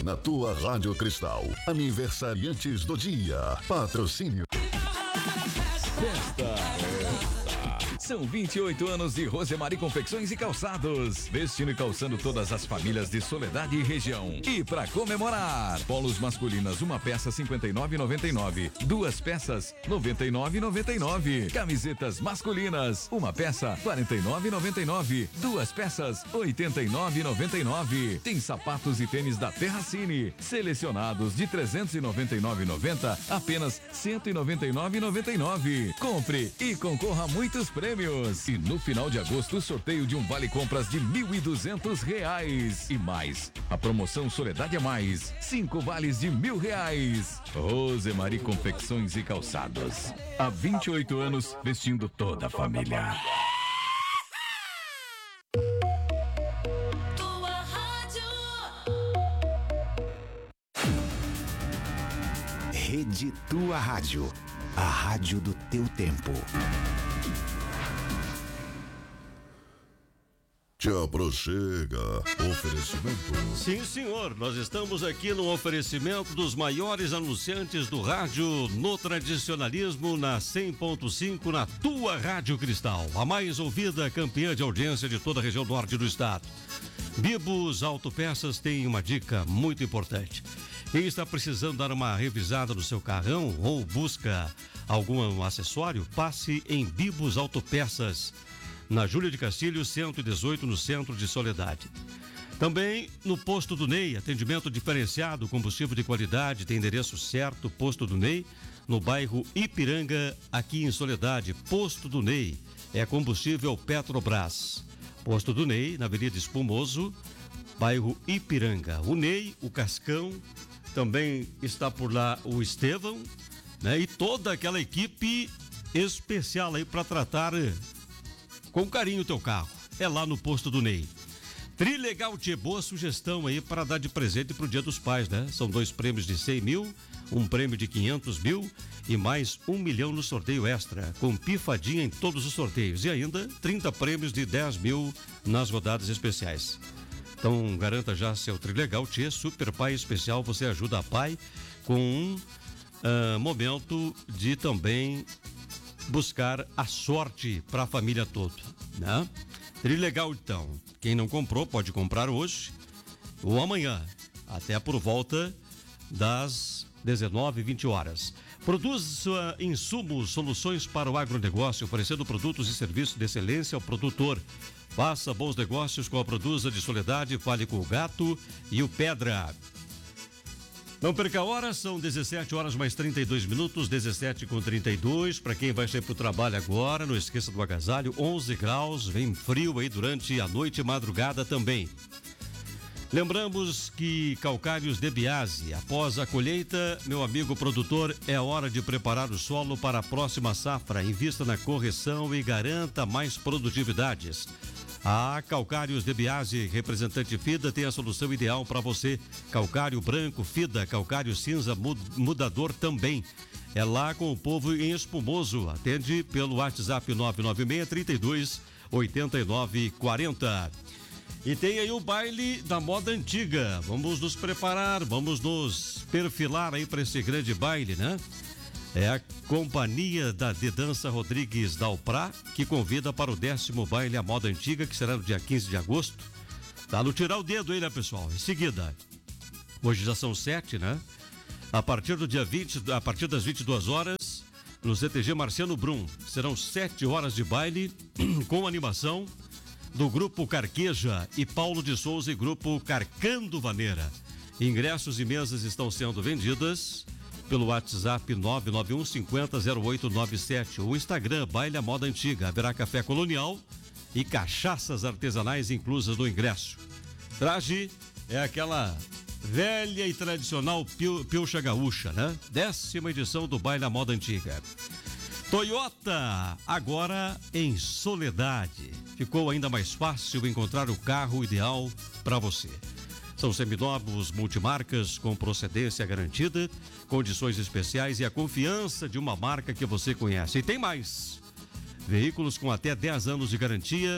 na tua Rádio Cristal. Aniversariantes do dia. Patrocínio. São 28 anos de Rosemary Confecções e Calçados, vestindo e calçando todas as famílias de Soledade e região. E para comemorar, polos masculinas, uma peça 59,99, duas peças 99,99. Camisetas masculinas, uma peça 49,99, duas peças 89,99. Tem sapatos e tênis da Terracine, selecionados de 399,90, apenas 199,99. Compre e concorra a muitos prêmios. E no final de agosto, o sorteio de um vale compras de R$1.200. E mais, a promoção Soledade é Mais, 5 vales de R$1.000. Rosemary Confecções e Calçados. Há 28 anos, vestindo toda a família. Tua rádio. Rede Tua Rádio. A rádio do teu tempo. Te aproxega. Oferecimento. Sim, senhor. Nós estamos aqui no oferecimento dos maiores anunciantes do rádio no tradicionalismo na 100.5 na tua Rádio Cristal. A mais ouvida, campeã de audiência de toda a região norte do estado. Bibos Autopeças tem uma dica muito importante. Quem está precisando dar uma revisada no seu carrão ou busca algum acessório, passe em Bibos Autopeças. Na Júlia de Castilhos, 118, no centro de Soledade. Também no Posto do Ney, atendimento diferenciado, combustível de qualidade, tem endereço certo, Posto do Ney, no bairro Ipiranga, aqui em Soledade. Posto do Ney, é combustível Petrobras. Posto do Ney, na Avenida Espumoso, bairro Ipiranga. O Ney, o Cascão, também está por lá o Estevão, né? E toda aquela equipe especial aí para tratar com carinho o teu carro. É lá no Posto do Ney. Trilegal Tchê, boa sugestão aí para dar de presente pro Dia dos Pais, né? São 2 prêmios de 100 mil, um prêmio de 500 mil e mais 1 milhão no sorteio extra, com pifadinha em todos os sorteios. E ainda 30 prêmios de 10 mil nas rodadas especiais. Então garanta já seu Trilegal Tchê, Super Pai Especial. Você ajuda a pai com um momento de também buscar a sorte para a família toda, né? Trilegal, então. Quem não comprou pode comprar hoje ou amanhã, até por volta das 19h20. Produz insumos, soluções para o agronegócio, oferecendo produtos e serviços de excelência ao produtor. Faça bons negócios com a Produza de Soledade, fale com o Gato e o Pedra. Não perca a hora, são 17h mais 32 minutos, 17h32. Para quem vai sair para o trabalho agora, não esqueça do agasalho, 11 graus, vem frio aí durante a noite e madrugada também. Lembramos que Calcários de Biase, após a colheita, meu amigo produtor, é hora de preparar o solo para a próxima safra. Invista na correção e garanta mais produtividades. A Calcários de Biase, representante FIDA, tem a solução ideal para você. Calcário branco, FIDA, calcário cinza, mudador também. É lá com o povo em Espumoso. Atende pelo WhatsApp 996-32-8940. E tem aí o baile da moda antiga. Vamos nos preparar, vamos nos perfilar aí para esse grande baile, né? É a Companhia de Dança Rodrigues Dalprá que convida para o 10º baile à moda antiga, que será no dia 15 de agosto. Tá no tirar o dedo aí, né, pessoal? Em seguida, hoje já são 7, né? A partir do dia 20, a partir das 22h, no CTG Marciano Brum, serão 7 horas de baile com animação do Grupo Carqueja e Paulo de Souza e Grupo Carcando Vaneira. Ingressos e mesas estão sendo vendidas pelo WhatsApp 991 50 0897. O Instagram Baile à Moda Antiga. Haverá café colonial e cachaças artesanais inclusas no ingresso. Traje é aquela velha e tradicional pilcha gaúcha, né? 10ª edição do Baile à Moda Antiga. Toyota, agora em Soledade. Ficou ainda mais fácil encontrar o carro ideal para você. São seminovos multimarcas com procedência garantida, condições especiais e a confiança de uma marca que você conhece. E tem mais. Veículos com até 10 anos de garantia